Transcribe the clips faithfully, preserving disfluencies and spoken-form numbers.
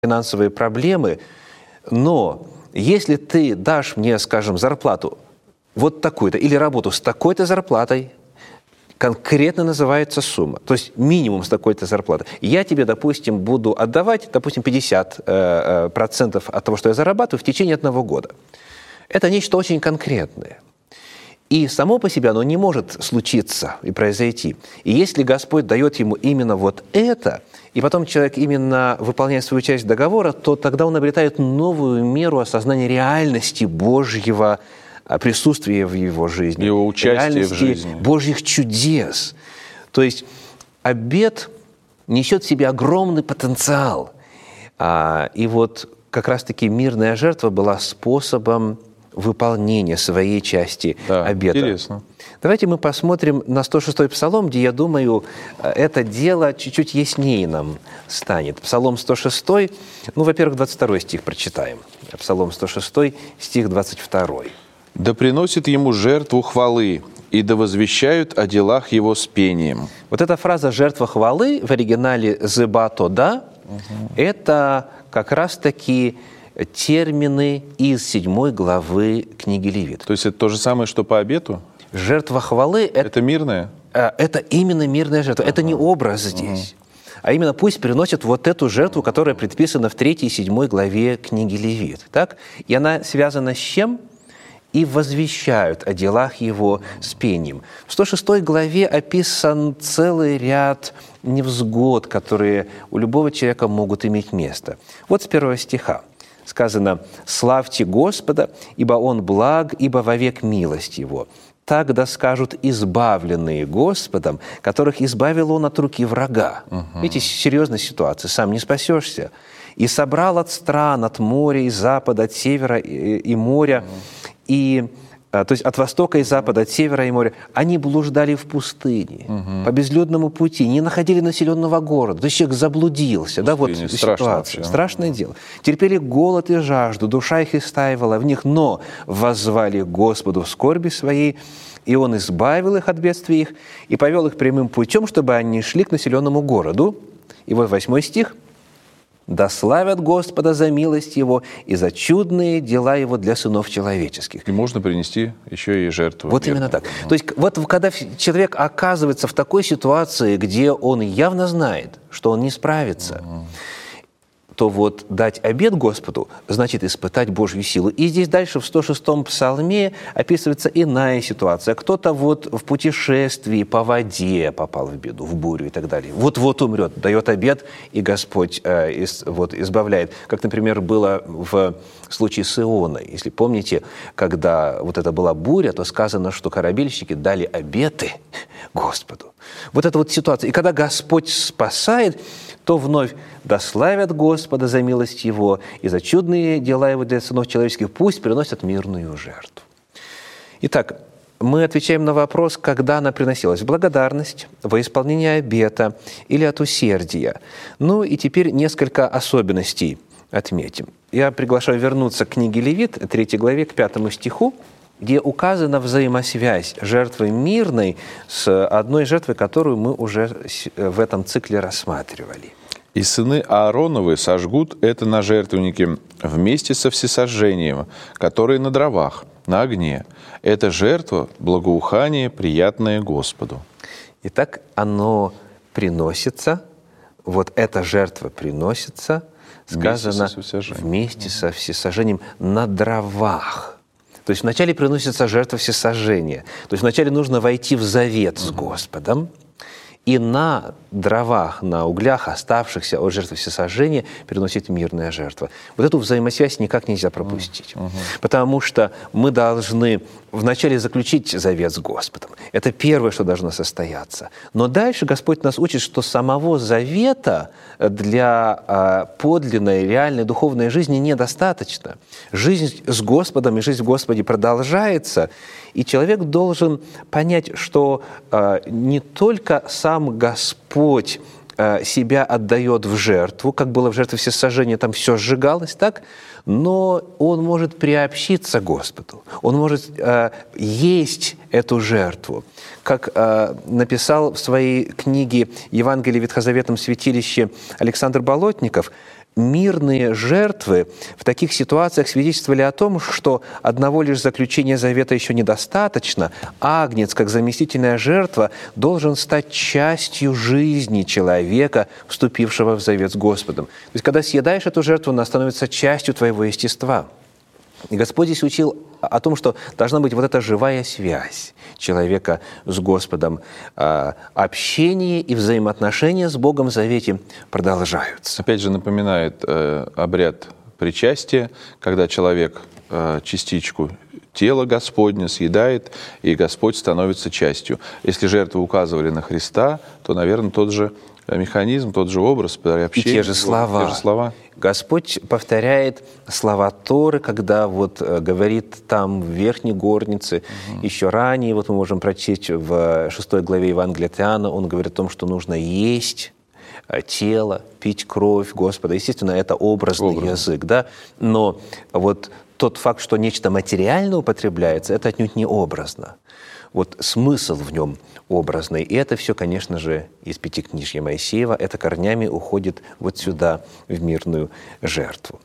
финансовые проблемы, но если ты дашь мне, скажем, зарплату вот такую-то или работу с такой-то зарплатой, конкретно называется сумма, то есть минимум с такой-то зарплатой. Я тебе, допустим, буду отдавать, допустим, пятьдесят процентов от того, что я зарабатываю, в течение одного года. Это нечто очень конкретное. И само по себе оно не может случиться и произойти. И если Господь дает ему именно вот это, и потом человек именно выполняет свою часть договора, то тогда он обретает новую меру осознания реальности Божьего присутствия в его жизни. Его участия в жизни. Божьих чудес. То есть обет несет в себе огромный потенциал. И вот как раз-таки мирная жертва была способом выполнения своей части да, обета. Интересно. Давайте мы посмотрим на сто шестой Псалом, где, я думаю, это дело чуть-чуть яснее нам станет. Псалом сто шестой, ну, во-первых, двадцать второй стих прочитаем. Псалом сто шестой, стих двадцать второй. «Да приносит ему жертву хвалы, и да возвещают о делах его с пением». Вот эта фраза «жертва хвалы» в оригинале «зеба тода» угу. это как раз-таки термины из седьмой главы книги Левит. То есть это то же самое, что по обету? Жертва хвалы – это, это мирная? Это именно мирная жертва. Ага. Это не образ здесь. Угу. А именно пусть приносят вот эту жертву, которая предписана в третьей и седьмой главе книги Левит. Так? И она связана с чем? И возвещают о делах его с пением. В сто шестой главе описан целый ряд невзгод, которые у любого человека могут иметь место. Вот с первого стиха. Сказано: «Славьте Господа, ибо Он благ, ибо вовек милость Его. Так да скажут избавленные Господом, которых избавил Он от руки врага». Угу. Видите, серьезная ситуация, сам не спасешься. «И собрал от стран, от моря и запада, от севера и, и моря, угу. и, то есть от востока и запада, от севера и моря. Они блуждали в пустыне, угу. по безлюдному пути, не находили населенного города». То есть человек заблудился. Да, вот ситуация. Страшное угу. дело. «Терпели голод и жажду, душа их истаивала в них, но воззвали к Господу в скорби своей, и Он избавил их от бедствий их и повел их прямым путем, чтобы они шли к населенному городу». И вот восьмой стих. «Да славят Господа за милость Его и за чудные дела Его для сынов человеческих». И можно принести еще и жертву. Вот именно так. Mm-hmm. То есть вот когда человек оказывается в такой ситуации, где он явно знает, что он не справится, mm-hmm. то вот дать обет Господу значит испытать Божью силу. И здесь дальше в сто шестом псалме описывается иная ситуация. Кто-то вот в путешествии по воде попал в беду, в бурю и так далее. Вот-вот умрет, дает обет, и Господь э, из, вот, избавляет. Как, например, было в случае с Ионой. Если помните, когда вот это была буря, то сказано, что корабельщики дали обеты Господу. Вот эта вот ситуация. И когда Господь спасает, то вновь «да славят Господа за милость Его и за чудные дела Его для сынов человеческих, пусть приносят мирную жертву». Итак, мы отвечаем на вопрос, когда она приносилась: в благодарность, во исполнение обета или от усердия. Ну и теперь несколько особенностей отметим. Я приглашаю вернуться к книге Левит, третьей главе, к пятому стиху, где указана взаимосвязь жертвы мирной с одной жертвой, которую мы уже в этом цикле рассматривали. «И сыны Аароновы сожгут это на жертвеннике вместе со всесожжением, которое на дровах, на огне. Это жертва, благоухание, приятное Господу». Итак, оно приносится, вот эта жертва приносится, сказано, вместе со всесожжением, вместе со всесожжением на дровах. То есть вначале приносится жертва всесожжения. То есть вначале нужно войти в завет с Господом, и на дровах, на углях, оставшихся от жертвы всесожжения, приносит мирная жертва. Вот эту взаимосвязь никак нельзя пропустить. Uh-huh. Потому что мы должны вначале заключить завет с Господом. Это первое, что должно состояться. Но дальше Господь нас учит, что самого завета для а, подлинной, реальной духовной жизни недостаточно. Жизнь с Господом и жизнь в Господе продолжается, и человек должен понять, что а, не только сам Господь а, себя отдает в жертву, как было в жертве всесожжения, там все сжигалось, так? Но он может приобщиться к Господу, он может э, есть эту жертву. Как э, написал в своей книге «Евангелие в Ветхозаветном святилище» Александр Болотников, мирные жертвы в таких ситуациях свидетельствовали о том, что одного лишь заключения завета еще недостаточно. Агнец, как заместительная жертва, должен стать частью жизни человека, вступившего в завет с Господом. То есть, когда съедаешь эту жертву, она становится частью твоего естества. И Господь здесь учил о том, что должна быть вот эта живая связь человека с Господом. Общение и взаимоотношения с Богом в завете продолжаются. Опять же напоминает э, обряд причастия, когда человек э, частичку тела Господня съедает, и Господь становится частью. Если жертвы указывали на Христа, то, наверное, тот же механизм, тот же образ, общение, и те же слова. Те же слова. Господь повторяет слова Торы, когда вот говорит там в верхней горнице, угу. еще ранее, вот мы можем прочесть в шестой главе Евангелия от Иоанна, он говорит о том, что нужно есть тело, пить кровь Господа. Естественно, это образный Образ. язык, да, но вот тот факт, что нечто материально употребляется, это отнюдь не образно. Вот смысл в нем образный. И это все, конечно же, из Пятикнижья Моисеева. Это корнями уходит вот сюда, в мирную жертву.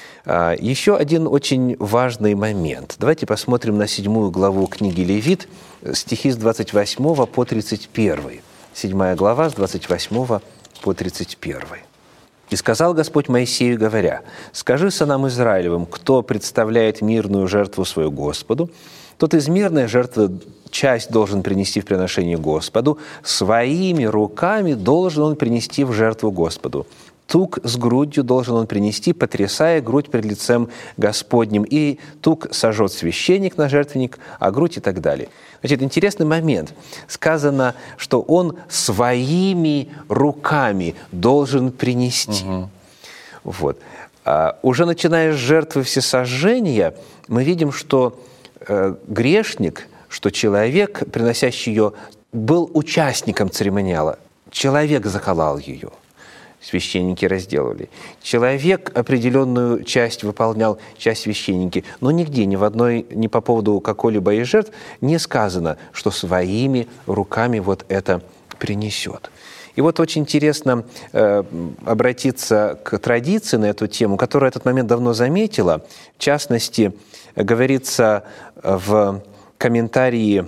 Еще один очень важный момент. Давайте посмотрим на седьмую главу книги Левит, стихи с двадцать восьмого по тридцать первый. Седьмая глава с двадцать восьмого по тридцать первый. «И сказал Господь Моисею, говоря: скажи сынам Израилевым, кто представляет мирную жертву свою Господу, тот из мирной жертвы часть должен принести в приношение Господу, своими руками должен он принести в жертву Господу. Тук с грудью должен он принести, потрясая грудь пред лицем Господним, и тук сожжет священник на жертвенник, а грудь и так далее». Значит, интересный момент. Сказано, что он своими руками должен принести. Угу. Вот. А уже начиная с жертвы всесожжения, мы видим, что э, грешник, что человек, приносящий ее, был участником церемониала. Человек заколол ее. Священники разделывали. Человек определенную часть выполнял, часть священники. Но нигде, ни в одной, ни по поводу какой-либо из жертв не сказано, что своими руками вот это принесет. И вот очень интересно э, обратиться к традиции на эту тему, которая этот момент давно заметила. В частности, говорится в комментарии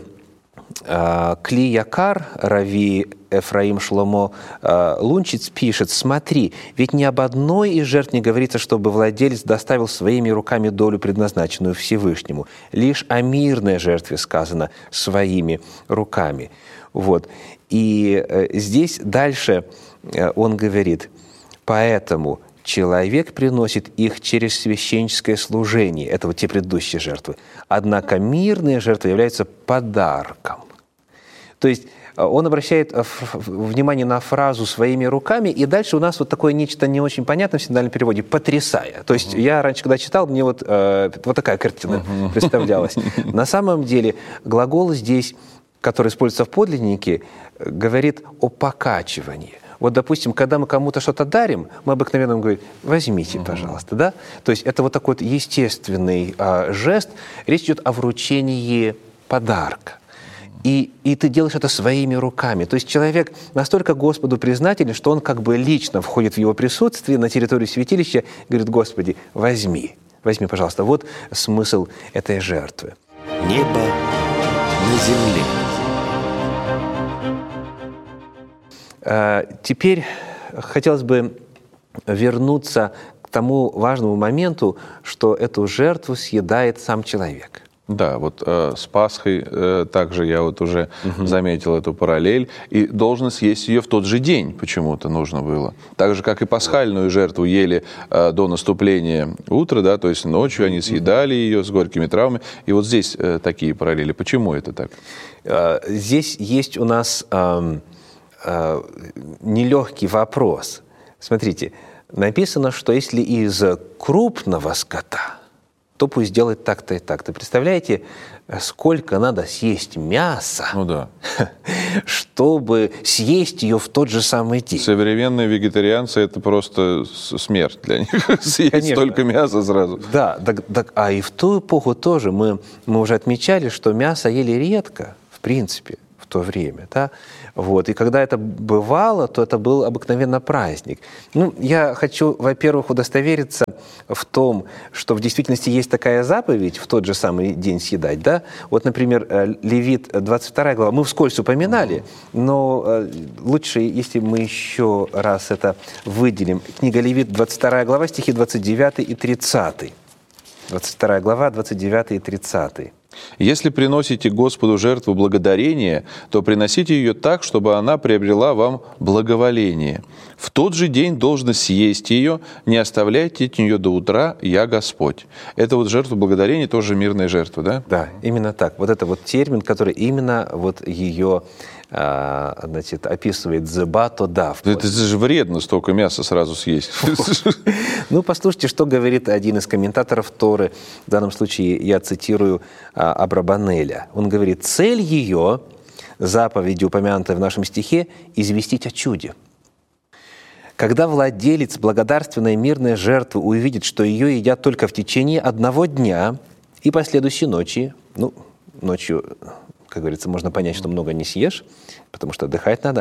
э, Кли Якар, Рави Эфраим Шломо э, Лунчиц пишет: «Смотри, ведь ни об одной из жертв не говорится, чтобы владелец доставил своими руками долю, предназначенную Всевышнему. Лишь о мирной жертве сказано своими руками». Вот. И э, здесь дальше э, он говорит: «Поэтому человек приносит их через священническое служение». Это вот те предыдущие жертвы. Однако мирная жертва является подарком. То есть он обращает внимание на фразу «своими руками», и дальше у нас вот такое нечто не очень понятное в синодальном переводе «потрясая». То есть uh-huh. я раньше, когда читал, мне вот, э, вот такая картина uh-huh. представлялась. На самом деле глагол здесь, который используется в подлиннике, говорит о покачивании. Вот, допустим, когда мы кому-то что-то дарим, мы обыкновенно говорим: возьмите, пожалуйста, да? То есть это вот такой вот естественный а, жест. Речь идет о вручении подарка. И, и ты делаешь это своими руками. То есть человек настолько Господу признателен, что он как бы лично входит в его присутствие на территорию святилища, говорит: Господи, возьми, возьми, пожалуйста. Вот смысл этой жертвы. Небо на земле. Теперь хотелось бы вернуться к тому важному моменту, что эту жертву съедает сам человек. Да, вот э, с Пасхой э, также я вот уже угу. заметил эту параллель. И должен съесть ее в тот же день почему-то нужно было. Так же, как и пасхальную жертву ели э, до наступления утра, да, то есть ночью они съедали ее с горькими травмами. И вот здесь э, такие параллели. Почему это так? Здесь есть у нас э, э, нелегкий вопрос. Смотрите, написано, что если из крупного скота, то пусть делает так-то и так-то. Представляете, сколько надо съесть мяса, ну да. чтобы съесть ее в тот же самый день? Современные вегетарианцы — это просто смерть для них. Съесть Конечно. Столько мяса сразу. Да, так, так, а и в ту эпоху тоже мы, мы уже отмечали, что мясо ели редко, в принципе. то время. Да? Вот. И когда это бывало, то это был обыкновенно праздник. Ну, я хочу, во-первых, удостовериться в том, что в действительности есть такая заповедь в тот же самый день съедать. Да? Вот, например, Левит, двадцать вторая глава, мы вскользь упоминали, но лучше, если мы еще раз это выделим. Книга Левит, двадцать вторая глава, стихи двадцать девятый и тридцатый. двадцать вторая глава, двадцать девятый и тридцатый. «Если приносите Господу жертву благодарения, то приносите ее так, чтобы она приобрела вам благоволение. В тот же день должны съесть ее, не оставляйте от нее до утра, я Господь». Это вот жертва благодарения, тоже мирная жертва, да? Да, именно так. Вот это вот термин, который именно вот ее, значит, описывает «зеба тода». Это же вредно столько мяса сразу съесть. Ну, послушайте, что говорит один из комментаторов Торы. В данном случае я цитирую Абрабанеля. Он говорит: «Цель ее, заповеди, упомянутой в нашем стихе, известить о чуде. Когда владелец благодарственной мирной жертвы увидит, что ее едят только в течение одного дня и последующей ночи, ну, ночью, как говорится, можно понять, что много не съешь, потому что отдыхать надо,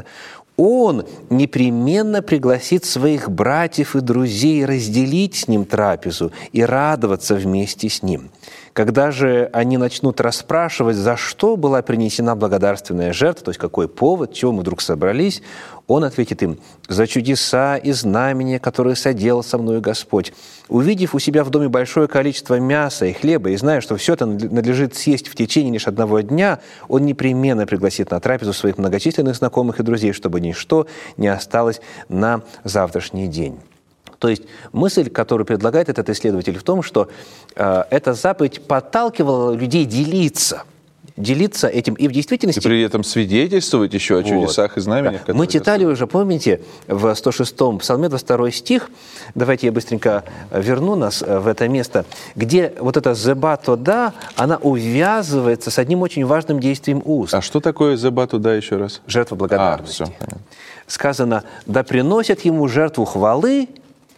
он непременно пригласит своих братьев и друзей разделить с ним трапезу и радоваться вместе с ним. Когда же они начнут расспрашивать, за что была принесена благодарственная жертва, то есть какой повод, чего мы вдруг собрались, он ответит им: «За чудеса и знамения, которые соделал со мною Господь. Увидев у себя в доме большое количество мяса и хлеба, и зная, что все это надлежит съесть в течение лишь одного дня, он непременно пригласит на трапезу своих многочисленных знакомых и друзей, чтобы ничто не осталось на завтрашний день». То есть мысль, которую предлагает этот исследователь, в том, что э, эта заповедь подталкивала людей делиться, делиться этим и в действительности... И при этом свидетельствовать еще о вот. чудесах и знамениях. Да. Мы читали уже, помните, в сто шестом псалме, двадцать второй стих, давайте я быстренько верну нас в это место, где вот эта «зеба тода», она увязывается с одним очень важным действием уст. А что такое «зеба тода» еще раз? Жертва благодарности. А, все. Сказано: «Да приносят ему жертву хвалы,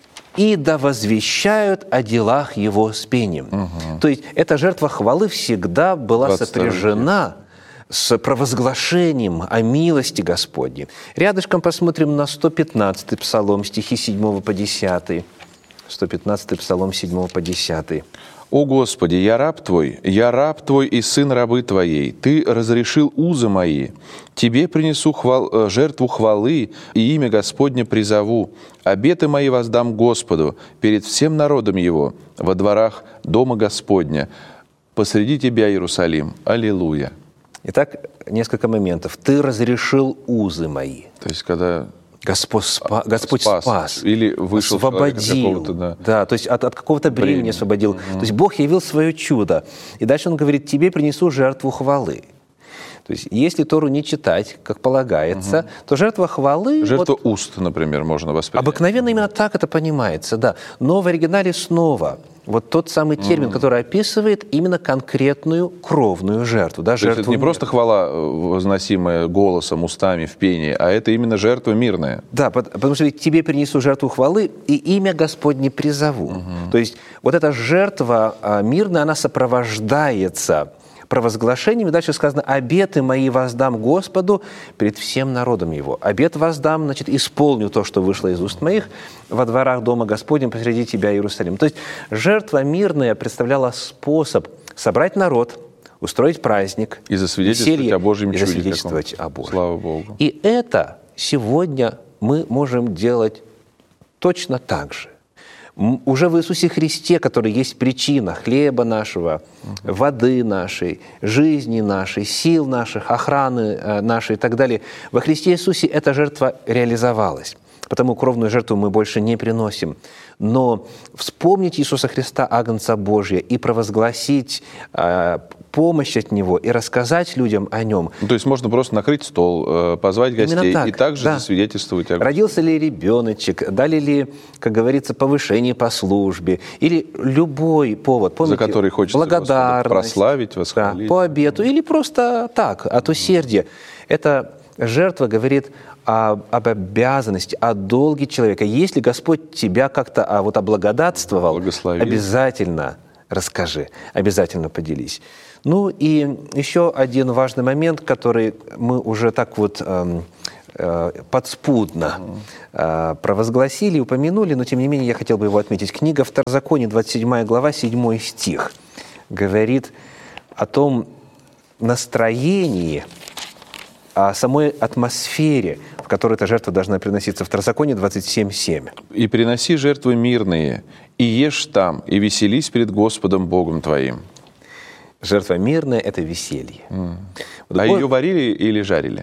и да возвещают о делах его с пением». Угу. То есть эта жертва хвалы всегда была сопряжена с провозглашением о милости Господней. Рядышком посмотрим на сто пятнадцатый псалом, стихи с седьмого по десятый. сто пятнадцатый псалом, с седьмого по десятый. «О Господи, я раб Твой, я раб Твой и сын рабы Твоей. Ты разрешил узы мои. Тебе принесу хвал, жертву хвалы, и имя Господне призову. Обеты мои воздам Господу перед всем народом Его, во дворах дома Господня. Посреди Тебя, Иерусалим. Аллилуйя». Итак, несколько моментов. «Ты разрешил узы мои». То есть, когда... Господь, спа, Господь спас, спас, или вышел освободил, да. да, то есть от, от какого-то бремени, бремени освободил. Mm-hmm. То есть Бог явил свое чудо. И дальше Он говорит: «Тебе принесу жертву хвалы». То есть если Тору не читать, как полагается, угу. то жертва хвалы... Жертва вот, уст, например, можно воспринять. Обыкновенно именно так это понимается, да. Но в оригинале снова вот тот самый термин, угу. который описывает именно конкретную кровную жертву. Да, то жертву есть это не мира. просто хвала, возносимая голосом, устами в пении, а это именно жертва мирная. Да, потому что ведь тебе принесу жертву хвалы, и имя Господне призову. Угу. То есть вот эта жертва мирная, она сопровождается провозглашением, и дальше сказано: «Обеты мои воздам Господу перед всем народом Его». Обет воздам, значит, исполню то, что вышло из уст моих, во дворах дома Господнем посреди тебя, Иерусалим. То есть жертва мирная представляла способ собрать народ, устроить праздник, и засвидетельствовать веселье, о Божьем чуде. И засвидетельствовать о Божьем. Слава Богу. И это сегодня мы можем делать точно так же. Уже в Иисусе Христе, который есть причина хлеба нашего, uh-huh. воды нашей, жизни нашей, сил наших, охраны нашей и так далее, во Христе Иисусе эта жертва реализовалась. Потому кровную жертву мы больше не приносим. Но вспомнить Иисуса Христа, Агнца Божия, и провозгласить э, помощь от Него, и рассказать людям о Нем. Ну, то есть можно просто накрыть стол, э, позвать гостей так, и также да. засвидетельствовать о... Родился ли ребеночек, дали ли, как говорится, повышение по службе, или любой повод, помните, за который хочется благодарность, прославить, восхвалить. Да, по обету, или просто так, от усердия. Эта жертва говорит об, об обязанности, о долге человека. Если Господь тебя как-то а, вот облагодатствовал, обязательно расскажи, обязательно поделись. Ну и еще один важный момент, который мы уже так вот э, э, подспудно э, провозгласили, упомянули, но тем не менее я хотел бы его отметить. Книга Второзакония, двадцать седьмая глава, седьмой стих, говорит о том настроении, о самой атмосфере, в которой эта жертва должна приноситься. Второзаконие двадцать семь семь. «И приноси жертвы мирные, и ешь там, и веселись перед Господом Богом твоим». Жертва мирная – это веселье. Mm. Вот а такое... ее варили или жарили?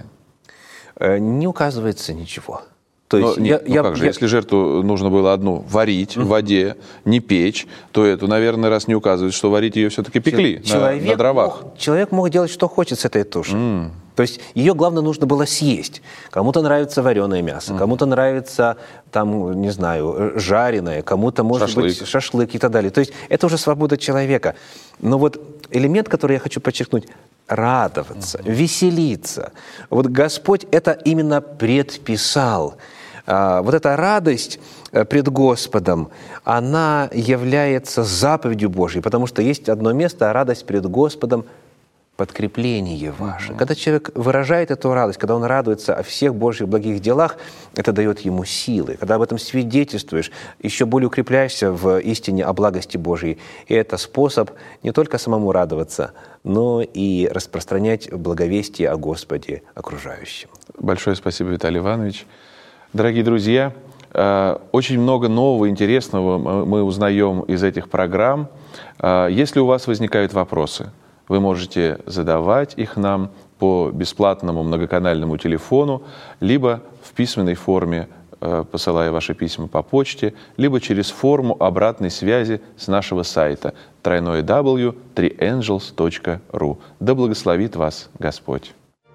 Не указывается ничего. То Но, есть нет, я, ну я, как же, я... если жертву нужно было одну варить mm. в воде, не печь, то эту, наверное, раз не указывает, что варить ее все-таки пекли человек на, на дровах. Мог, человек мог делать, что хочет с этой тушью. Mm. То есть ее, главное, нужно было съесть. Кому-то нравится вареное мясо, mm. кому-то нравится, там, не знаю, жареное, кому-то, может шашлык. быть, шашлык и так далее. То есть это уже свобода человека. Но вот элемент, который я хочу подчеркнуть, радоваться, mm. веселиться. Вот Господь это именно предписал. Вот эта радость пред Господом, она является заповедью Божьей, потому что есть одно место, радость пред Господом, подкрепление ваше. Mm-hmm. Когда человек выражает эту радость, когда он радуется о всех Божьих благих делах, это дает ему силы. Когда об этом свидетельствуешь, еще более укрепляешься в истине о благости Божьей. И это способ не только самому радоваться, но и распространять благовестие о Господе окружающим. Большое спасибо, Виталий Иванович. Дорогие друзья, очень много нового, интересного мы узнаем из этих программ. Если у вас возникают вопросы, вы можете задавать их нам по бесплатному многоканальному телефону, либо в письменной форме, посылая ваши письма по почте, либо через форму обратной связи с нашего сайта дабл ю дабл ю дабл ю точка три энджелс точка ру. Да благословит вас Господь!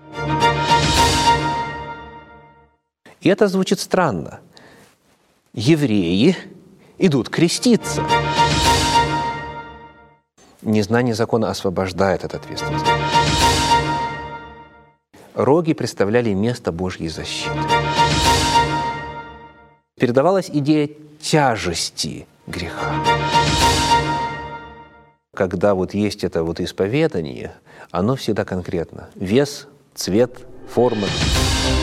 И это звучит странно. Евреи идут креститься. Незнание закона освобождает от ответственности. Роги представляли место Божьей защиты. Передавалась идея тяжести греха. Когда вот есть это вот исповедание, оно всегда конкретно. Вес, цвет, форма.